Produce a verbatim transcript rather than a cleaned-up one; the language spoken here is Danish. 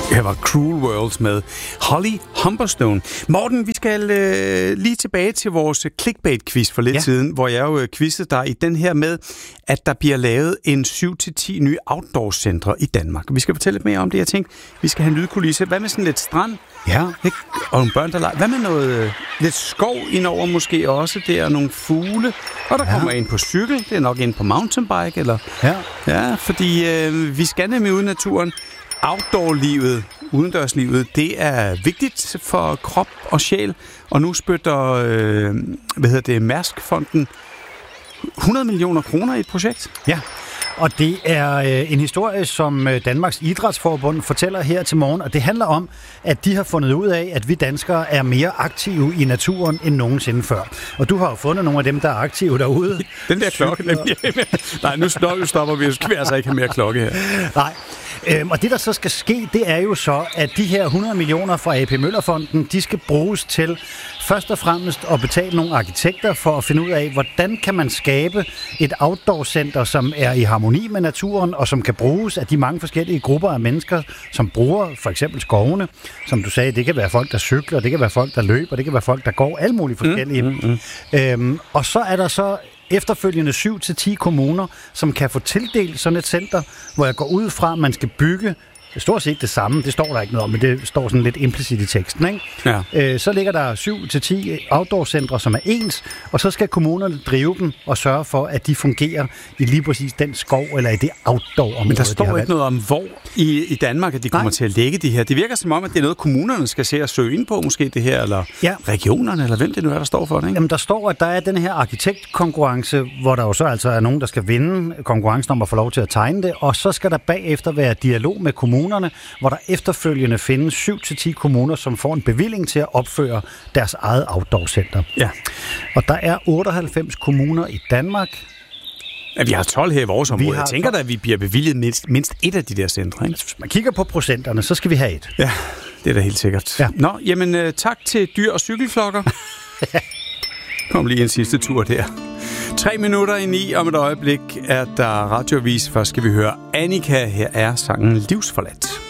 Her var Cruel Worlds med Holly Humberstone. Morten, vi skal øh, lige tilbage til vores clickbait-quiz for lidt ja. siden, hvor jeg jo øh, quizzede dig i den her med, at der bliver lavet en syv til ti nye outdoor-centre i Danmark. Vi skal fortælle lidt mere om det. Jeg tænkte, vi skal have en lydkulisse. Hvad med sådan lidt strand? Ja. Ikke? Og nogle børn, der leger. Hvad med noget øh, lidt skov indover måske også? Der er nogle fugle. Og der ja. kommer en på cykel. Det er nok en på mountainbike. Eller... Ja. Ja, fordi øh, vi skal nemlig ud i naturen. Outdoor-livet, udendørslivet, det er vigtigt for krop og sjæl. Og nu spytter, øh, hvad hedder det, Mærsk-fonden hundrede millioner kroner i et projekt. Ja, og det er øh, en historie, som øh, Danmarks Idrætsforbund fortæller her til morgen. Og det handler om, at de har fundet ud af, at vi danskere er mere aktive i naturen end nogensinde før. Og du har jo fundet nogle af dem, der er aktive derude. Den der klokke, nemlig. Nej, nu stopper vi. Nu skal vi altså ikke have mere klokke her. Nej. Øhm, og det, der så skal ske, det er jo så, at de her hundrede millioner fra A P Møller-fonden, de skal bruges til først og fremmest at betale nogle arkitekter for at finde ud af, hvordan kan man skabe et outdoor-center, som er i harmoni med naturen, og som kan bruges af de mange forskellige grupper af mennesker, som bruger for eksempel skovene. Som du sagde, det kan være folk, der cykler, det kan være folk, der løber, det kan være folk, der går, alle mulige forskellige. Mm, mm, mm. Øhm, og så er der så efterfølgende syv til ti kommuner, som kan få tildelt sådan et center, hvor jeg går ud fra, at man skal bygge stort set det samme. Det står der ikke noget om, men det står sådan lidt implicit i teksten, ikke? Ja. Øh, så ligger der syv til ti outdoor-centre, som er ens, og så skal kommunerne drive dem og sørge for, at de fungerer i lige præcis den skov eller i det outdoor-område. Men der står ikke valgt. noget om, hvor i, i Danmark, at de kommer Nej. til at lægge de her. Det virker som om, at det er noget, kommunerne skal se at søge ind på, måske det her, eller ja. regionerne, eller hvem det nu er, der står for det, ikke? Jamen, der står, at der er den her arkitektkonkurrence, hvor der jo så altså er nogen, der skal vinde konkurrencen om at få lov til at tegne det, og så skal der bagefter være dialog med kommunerne, hvor der efterfølgende findes syv til ti kommuner, som får en bevilling til at opføre deres eget outdoor-center. Ja. Og der er otteoghalvfems kommuner i Danmark. Ja, vi har tolv her i vores område. Jeg tænker da, at vi bliver bevilget mindst, mindst et af de der centre, ikke? Hvis man kigger på procenterne, så skal vi have et. Ja, det er da helt sikkert. Ja. Nå, jamen uh, tak til dyr- og cykelflokker. Kom lige en sidste tur der. Tre minutter i ni, om et øjeblik er der radioavis. Først skal vi høre Annika. Her er sangen Livsforladt.